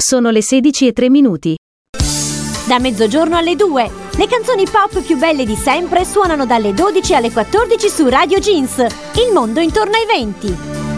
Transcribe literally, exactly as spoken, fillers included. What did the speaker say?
Sono le sedici e tre minuti. Da mezzogiorno alle due, le canzoni pop più belle di sempre suonano dalle dodici alle quattordici su Radio Jeans, il mondo intorno ai venti.